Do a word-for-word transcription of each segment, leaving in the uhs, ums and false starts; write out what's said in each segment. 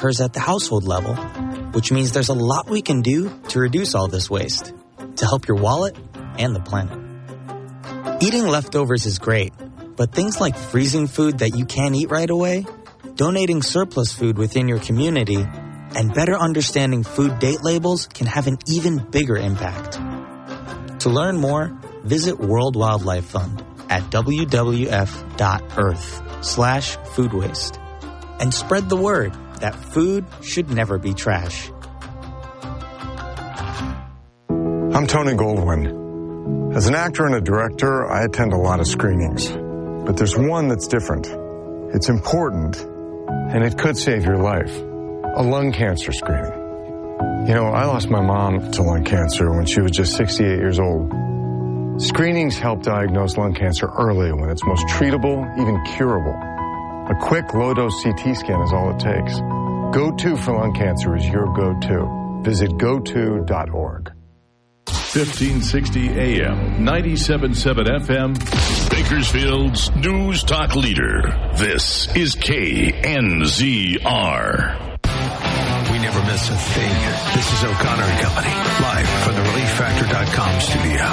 occurs at the household level, which means there's a lot we can do to reduce all this waste, to help your wallet and the planet. Eating leftovers is great, but things like freezing food that you can't eat right away, donating surplus food within your community, and better understanding food date labels can have an even bigger impact. To learn more, visit World Wildlife Fund at w w f dot earth slash food waste and spread the word that food should never be trash. I'm Tony Goldwyn. As an actor and a director, I attend a lot of screenings. But there's one that's different. It's important, and it could save your life. A lung cancer screening. You know, I lost my mom to lung cancer when she was just sixty-eight years old. Screenings help diagnose lung cancer early when it's most treatable, even curable. A quick low-dose C T scan is all it takes. Go-To for lung cancer is your go-to. Visit go to dot org. fifteen sixty A M, ninety-seven point seven F M, Bakersfield's News Talk leader. This is K N Z R. We never miss a thing. This is O'Connor and Company, live from the relief factor dot com studio.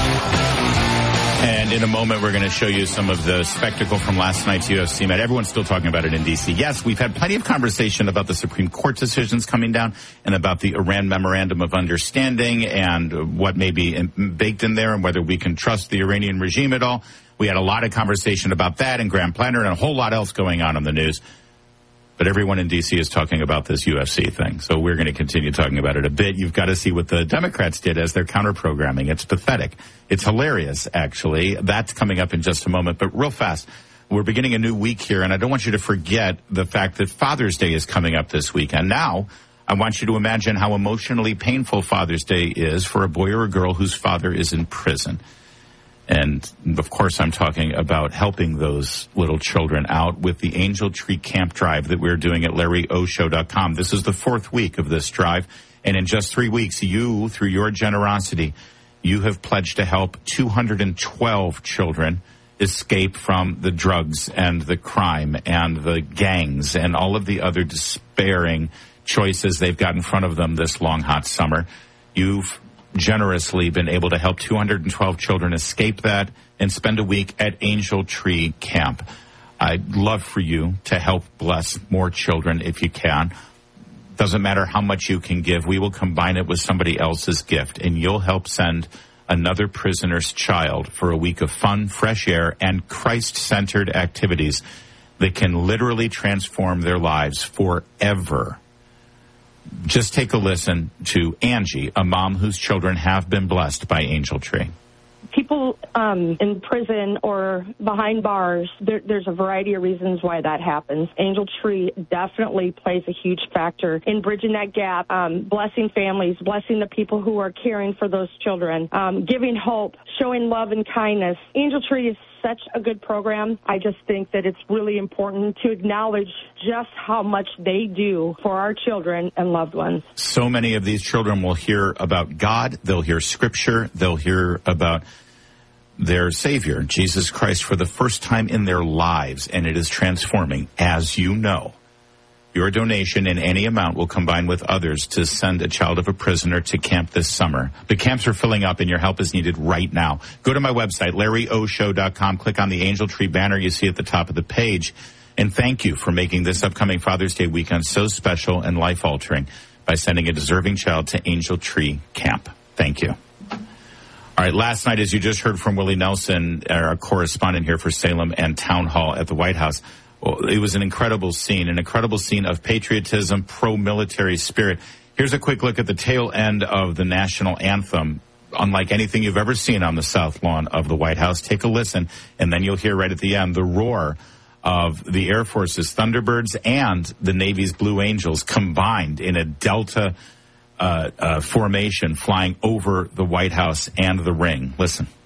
And in a moment, we're going to show you some of the spectacle from last night's U F C match. Everyone's still talking about it in D C. Yes, we've had plenty of conversation about the Supreme Court decisions coming down and about the Iran Memorandum of Understanding and what may be baked in there and whether we can trust the Iranian regime at all. We had a lot of conversation about that and Graham Planner and a whole lot else going on in the news. But everyone in D C is talking about this U F C thing, so we're going to continue talking about it a bit. You've got to see what the Democrats did as their counter-programming. It's pathetic. It's hilarious, actually. That's coming up in just a moment. But real fast, we're beginning a new week here, and I don't want you to forget the fact that Father's Day is coming up this week. And now I want you to imagine how emotionally painful Father's Day is for a boy or a girl whose father is in prison. And, of course, I'm talking about helping those little children out with the Angel Tree Camp Drive that we're doing at Larry O Show dot com. This is the fourth week of this drive. And in just three weeks, you, through your generosity, you have pledged to help two hundred twelve children escape from the drugs and the crime and the gangs and all of the other despairing choices they've got in front of them this long, hot summer. You've generously been able to help two hundred twelve children escape that and spend a week at Angel Tree Camp. I'd love for you to help bless more children if you can. Doesn't matter how much you can give. We will combine it with somebody else's gift, and you'll help send another prisoner's child for a week of fun, fresh air, and Christ-centered activities that can literally transform their lives forever. Just take a listen to Angie, a mom whose children have been blessed by Angel Tree. People um, in prison or behind bars, there, there's a variety of reasons why that happens. Angel Tree definitely plays a huge factor in bridging that gap, um, blessing families, blessing the people who are caring for those children, um, giving hope, showing love and kindness. Angel Tree is such a good program. I just think that it's really important to acknowledge just how much they do for our children and loved ones. So many of these children will hear about God, they'll hear Scripture, they'll hear about their Savior, Jesus Christ, for the first time in their lives, and it is transforming, as you know. Your donation in any amount will combine with others to send a child of a prisoner to camp this summer. The camps are filling up, and your help is needed right now. Go to my website, Larry O Show dot com. Click on the Angel Tree banner you see at the top of the page. And thank you for making this upcoming Father's Day weekend so special and life-altering by sending a deserving child to Angel Tree Camp. Thank you. All right, last night, as you just heard from Willie Nelson, our correspondent here for Salem and Town Hall at the White House, well, it was an incredible scene, an incredible scene of patriotism, pro-military spirit. Here's a quick look at the tail end of the national anthem. Unlike anything you've ever seen on the South Lawn of the White House, take a listen, and then you'll hear right at the end the roar of the Air Force's Thunderbirds and the Navy's Blue Angels combined in a Delta uh, uh, formation flying over the White House and the ring. Listen.